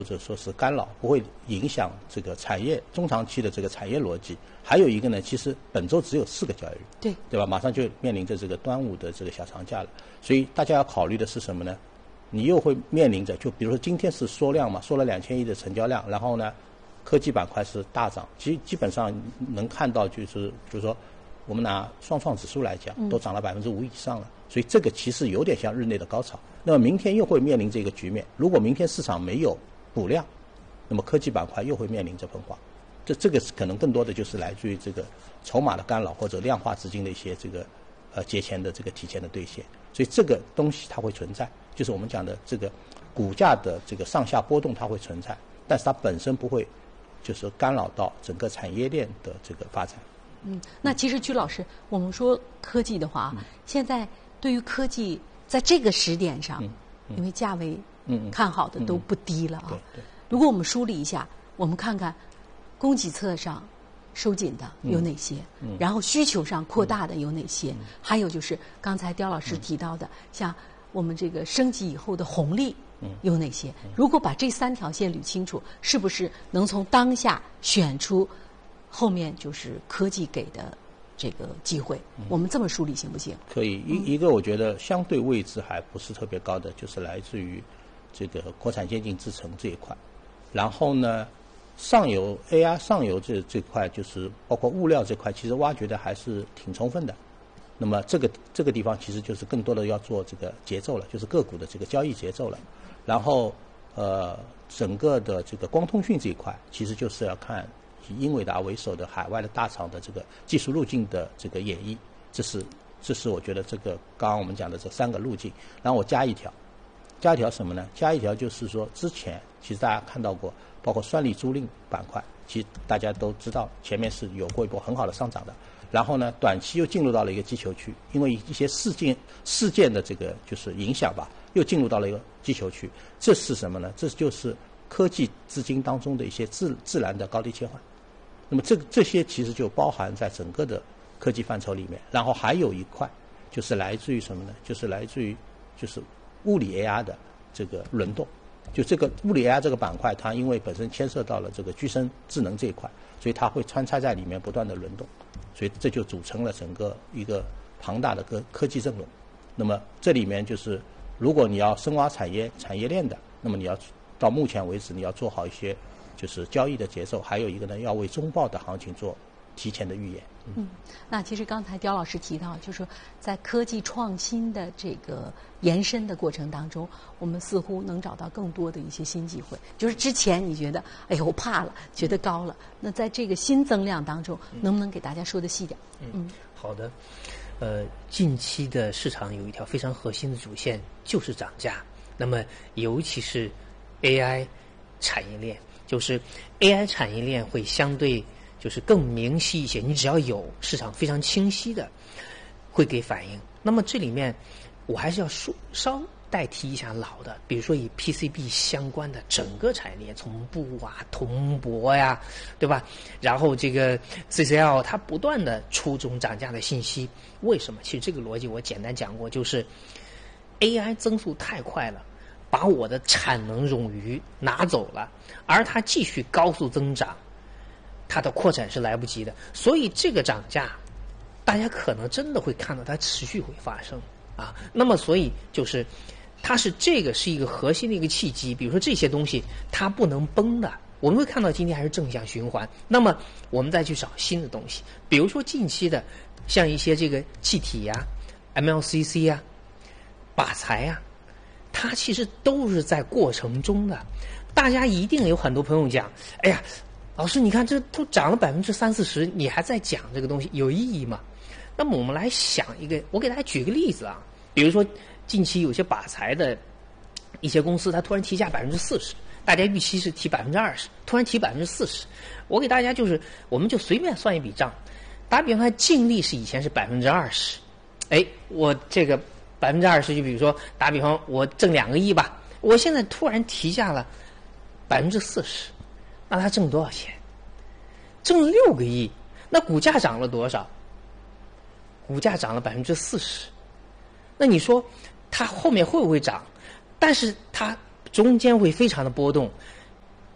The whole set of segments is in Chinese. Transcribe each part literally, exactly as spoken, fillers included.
或者说是干扰，不会影响这个产业中长期的这个产业逻辑。还有一个呢，其实本周只有四个交易日， 对对吧？马上就面临着这个端午的这个小长假了，所以大家要考虑的是什么呢？你又会面临着，就比如说今天是缩量嘛，缩了两千亿的成交量，然后呢，科技板块是大涨，基基本上能看到就是就是说，我们拿双创指数来讲，都涨了百分之五以上了，所以这个其实有点像日内的高潮。那么明天又会面临这个局面，如果明天市场没有补量，那么科技板块又会面临着分化。这这个可能更多的就是来自于这个筹码的干扰或者量化资金的一些这个呃节前的这个提前的兑现，所以这个东西它会存在，就是我们讲的这个股价的这个上下波动它会存在，但是它本身不会就是干扰到整个产业链的这个发展。 嗯，那其实曲老师，我们说科技的话，嗯、现在对于科技在这个时点上，嗯嗯、因为价位看好的都不低了啊。 嗯嗯、对对。 如果我们梳理一下，我们看看供给侧上收紧的有哪些，嗯、然后需求上扩大的有哪些，嗯、还有就是刚才刁老师提到的，嗯、像我们这个升级以后的红利有哪些？嗯、如果把这三条线捋清楚，是不是能从当下选出后面就是科技给的这个机会？嗯、我们这么梳理行不行？ 可以，一一个我觉得相对位置还不是特别高的，就是来自于这个国产先进制程这一块。然后呢，上游 A I 上游这这块就是包括物料这块，其实挖掘的还是挺充分的。那么这个这个地方其实就是更多的要做这个节奏了，就是个股的这个交易节奏了。然后呃，整个的这个光通讯这一块，其实就是要看以英伟达为首的海外的大厂的这个技术路径的这个演绎，这是这是我觉得这个刚刚我们讲的这三个路径。然后我加一条。加一条什么呢？加一条就是说，之前其实大家看到过，包括算力租赁板块，其实大家都知道前面是有过一波很好的上涨的。然后呢，短期又进入到了一个击球区，因为一些事件事件的这个就是影响吧，又进入到了一个击球区。这是什么呢？这就是科技资金当中的一些自自然的高低切换。那么这个这些其实就包含在整个的科技范畴里面。然后还有一块就是来自于什么呢？就是来自于就是物理 A I 的这个轮动，就这个物理 A I 这个板块，它因为本身牵涉到了这个具身智能这一块，所以它会穿插在里面不断的轮动，所以这就组成了整个一个庞大的科科技阵容。那么这里面就是，如果你要深挖产业产业链的，那么你要到目前为止你要做好一些就是交易的节奏，还有一个呢要为中报的行情做提前的预演。 嗯，那其实刚才刁老师提到，就是说在科技创新的这个延伸的过程当中，我们似乎能找到更多的一些新机会。就是之前你觉得，哎呦我怕了，觉得高了，那在这个新增量当中，能不能给大家说的细点？ 嗯，嗯好的。呃，近期的市场有一条非常核心的主线，就是涨价。那么，尤其是 A I 产业链，就是 A I 产业链会相对。就是更明晰一些，你只要有市场非常清晰的，会给反应。那么这里面，我还是要说稍代替一下老的，比如说以 P C B 相关的整个产业链，从布啊、铜箔呀，对吧？然后这个 C C L 它不断的出这种涨价的信息，为什么？其实这个逻辑我简单讲过，就是 A I 增速太快了，把我的产能冗余拿走了，而它继续高速增长。它的扩展是来不及的，所以这个涨价，大家可能真的会看到它持续会发生啊。那么，所以就是，它是这个是一个核心的一个契机。比如说这些东西它不能崩的，我们会看到今天还是正向循环。那么我们再去找新的东西，比如说近期的像一些这个气体呀、M L C C 呀、靶材呀，它其实都是在过程中的。大家一定有很多朋友讲，哎呀。老师，你看这都涨了百分之三四十，你还在讲这个东西有意义吗？那么我们来想一个，我给大家举个例子啊，比如说近期有些靶材的一些公司，它突然提价百分之四十，大家预期是提百分之二十，突然提百分之四十，我给大家就是，我们就随便算一笔账，打比方，它净利是以前是百分之二十，哎，我这个百分之二十，就比如说打比方，我挣两个亿吧，我现在突然提价了百分之四十。那他挣多少钱？挣六个亿，那股价涨了多少？股价涨了百分之四十。那你说，它后面会不会涨？但是它中间会非常的波动。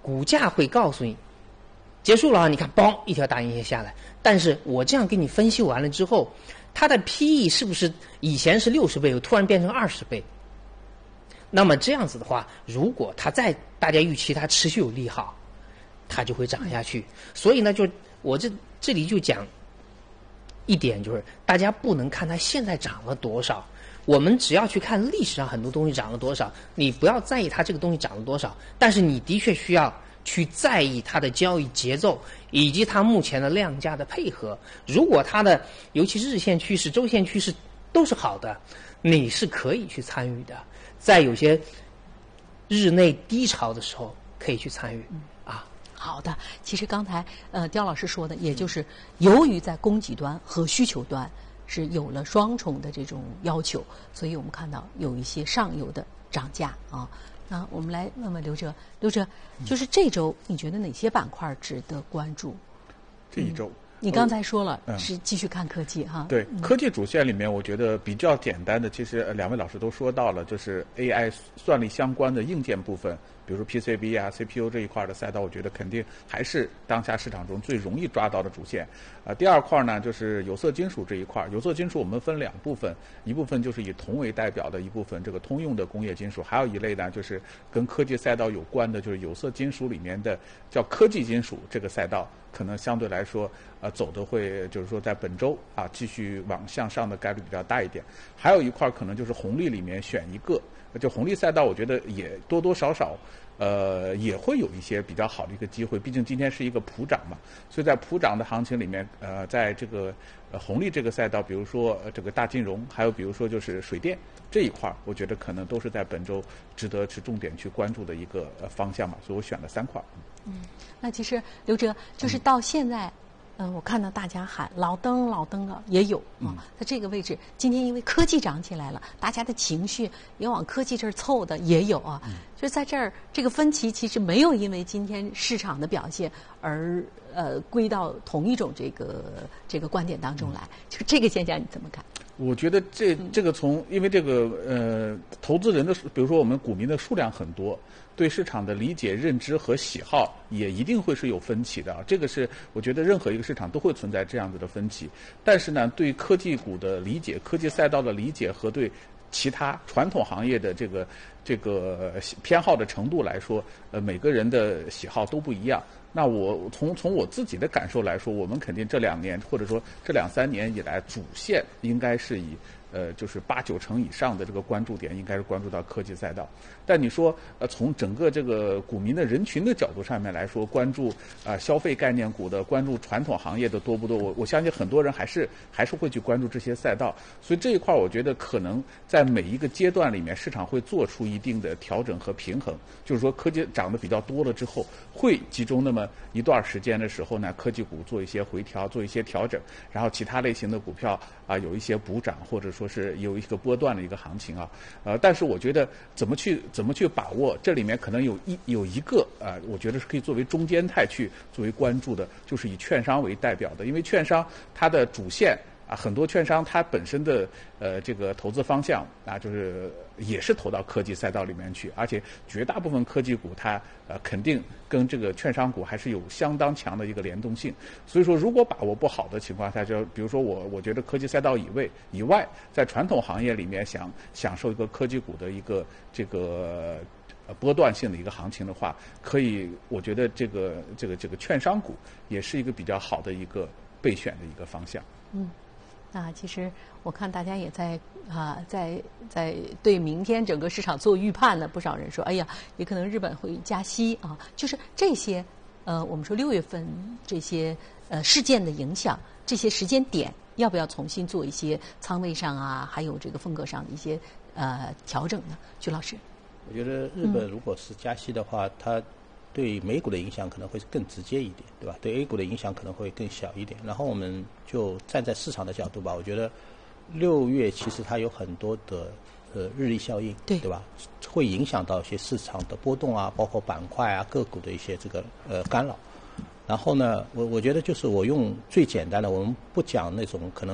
股价会告诉你结束了啊，你看嘣一条大阴线下来，但是我这样给你分析完了之后，它的 P E 是不是以前是六十倍，突然变成二十倍？那么这样子的话，如果它在大家预期它持续有利好，它就会涨下去。所以呢，就我这这里就讲一点，就是大家不能看它现在涨了多少，我们只要去看历史上很多东西涨了多少，你不要在意它这个东西涨了多少，但是你的确需要去在意它的交易节奏以及它目前的量价的配合。如果它的尤其日线趋势、周线趋势都是好的，你是可以去参与的。在有些日内低潮的时候，可以去参与啊。 好的，其实刚才呃刁老师说的，也就是由于在供给端和需求端是有了双重的这种要求，所以我们看到有一些上游的涨价啊。那我们来问问刘哲，刘哲，就是这周你觉得哪些板块值得关注？ 这一周。 嗯你刚才说了、 嗯、 是继续看科技哈。 对、嗯、科技主线里面，我觉得比较简单的，其实两位老师都说到了，就是 A I 算力相关的硬件部分，比如说 P C B 啊、C P U 这一块的赛道，我觉得肯定还是当下市场中最容易抓到的主线。啊、呃，第二块呢，就是有色金属这一块。有色金属我们分两部分，一部分就是以铜为代表的一部分这个通用的工业金属，还有一类呢就是跟科技赛道有关的，就是有色金属里面的叫科技金属这个赛道。可能相对来说，呃，走的会就是说在本周啊继续往向上的概率比较大一点。还有一块可能就是红利里面选一个，就红利赛道，我觉得也多多少少，呃，也会有一些比较好的一个机会。毕竟今天是一个普涨嘛，所以在普涨的行情里面，呃，在这个呃红利这个赛道，比如说、呃、这个大金融，还有比如说就是水电这一块，我觉得可能都是在本周值得去重点去关注的一个、呃、方向嘛。所以我选了三块。 嗯，那其实刘哲就是到现在，嗯、呃，我看到大家喊老登老登了也有啊，在这个位置，今天因为科技涨起来了，大家的情绪也往科技这儿凑的也有啊，嗯、就在这儿这个分歧其实没有因为今天市场的表现而呃归到同一种这个这个观点当中来，就这个现象你怎么看？ 我觉得这这个从因为这个呃投资人的，比如说我们股民的数量很多，对市场的理解、认知和喜好也一定会是有分歧的啊。这个是我觉得任何一个市场都会存在这样子的分歧。但是呢，对科技股的理解、科技赛道的理解和对其他传统行业的这个这个偏好的程度来说，呃，每个人的喜好都不一样。那我从从我自己的感受来说，我们肯定这两年或者说这两三年以来，主线应该是以呃就是八九成以上的这个关注点，应该是关注到科技赛道。但你说呃从整个这个股民的人群的角度上面来说，关注啊、呃、消费概念股的，关注传统行业的多不多？我我相信很多人还是还是会去关注这些赛道。所以这一块我觉得可能在每一个阶段里面，市场会做出一定的调整和平衡。就是说科技涨得比较多了之后，会集中那么一段时间的时候呢，科技股做一些回调，做一些调整，然后其他类型的股票啊有一些补涨，或者说是有一个波段的一个行情啊。呃，但是我觉得怎么去怎么去把握，这里面可能有一有一个啊、呃，我觉得是可以作为中间态去作为关注的，就是以券商为代表的，因为券商它的主线。啊，很多券商它本身的呃这个投资方向啊，就是也是投到科技赛道里面去，而且绝大部分科技股它呃肯定跟这个券商股还是有相当强的一个联动性。所以说，如果把握不好的情况下，就比如说我我觉得科技赛道以外以外，在传统行业里面想享受一个科技股的一个这个。呃，波段性的一个行情的话，可以，我觉得这个这个这个券商股也是一个比较好的一个备选的一个方向。 嗯。那其实我看大家也在啊，在在对明天整个市场做预判呢。不少人说，哎呀，也可能日本会加息啊。就是这些呃，我们说六月份这些呃事件的影响，这些时间点，要不要重新做一些仓位上啊，还有这个风格上的一些呃调整呢？徐老师， 我觉得日本如果是加息的话，嗯、它对美股的影响可能会更直接一点，对吧？对 A 股的影响可能会更小一点。然后我们就站在市场的角度吧，我觉得六月其实它有很多的呃日历效应， 对对吧？会影响到一些市场的波动啊，包括板块啊、个股的一些这个呃干扰。然后呢，我我觉得就是我用最简单的，我们不讲那种可能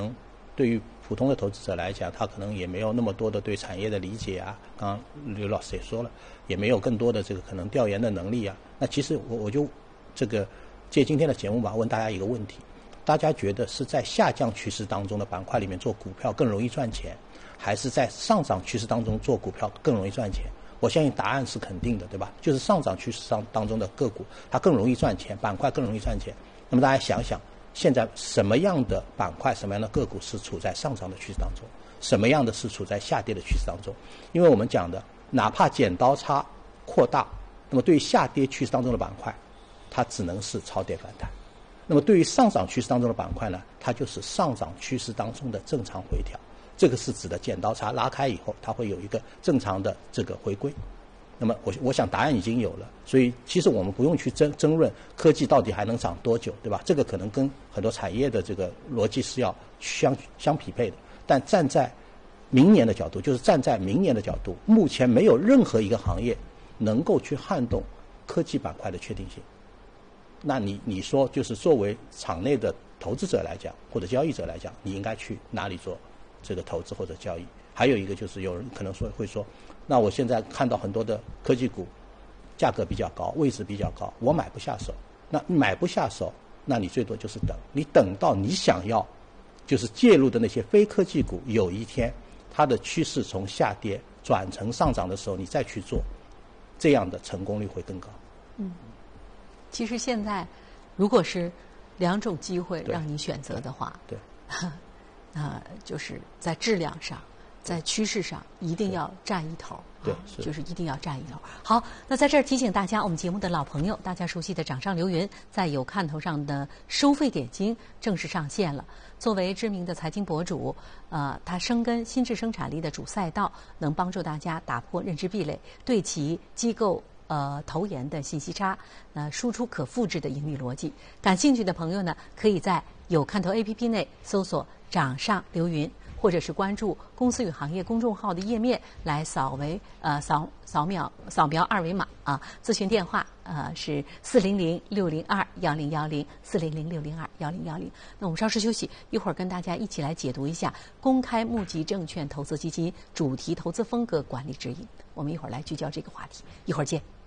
对于普通的投资者来讲，他可能也没有那么多的对产业的理解啊。刚刚刘老师也说了，也没有更多的这个可能调研的能力啊。那其实我我就这个借今天的节目吧，问大家一个问题：大家觉得是在下降趋势当中的板块里面做股票更容易赚钱，还是在上涨趋势当中做股票更容易赚钱？我相信答案是肯定的，对吧？就是上涨趋势上当中的个股，它更容易赚钱，板块更容易赚钱。那么大家想想，现在什么样的板块、什么样的个股是处在上涨的趋势当中，什么样的是处在下跌的趋势当中？因为我们讲的，哪怕剪刀差扩大，那么对于下跌趋势当中的板块，它只能是超跌反弹；那么对于上涨趋势当中的板块呢，它就是上涨趋势当中的正常回调。这个是指的剪刀差拉开以后，它会有一个正常的这个回归。那么我我想答案已经有了，所以其实我们不用去争争论科技到底还能涨多久，对吧？这个可能跟很多产业的这个逻辑是要相相匹配的。但站在明年的角度，就是站在明年的角度，目前没有任何一个行业能够去撼动科技板块的确定性。那你你说，就是作为场内的投资者来讲，或者交易者来讲，你应该去哪里做这个投资或者交易？还有一个就是有人可能说会说，那我现在看到很多的科技股价格比较高，位置比较高，我买不下手。那买不下手，那你最多就是等，你等到你想要就是介入的那些非科技股有一天它的趋势从下跌转成上涨的时候，你再去做，这样的成功率会更高。 嗯，其实现在如果是两种机会让你选择的话， 对， 那就是在质量上，在趋势上一定要占一头。 对， 是就是一定要占一头。好，那在这儿提醒大家，我们节目的老朋友，大家熟悉的掌上留云，在有看头上的收费点金正式上线了。作为知名的财经博主，呃，他深耕新质生产力的主赛道，能帮助大家打破认知壁垒，对其机构呃投研的信息差，呃，输出可复制的盈利逻辑。感兴趣的朋友呢，可以在有看头 A P P 内搜索掌上留云，或者是关注公司与行业公众号的页面来扫为呃扫扫描扫描二维码啊。咨询电话呃是四零零六零二幺零幺零四零零六零二幺零幺零。那我们稍事休息，一会儿跟大家一起来解读一下公开募集证券投资基金主题投资风格管理指引。我们一会儿来聚焦这个话题，一会儿见。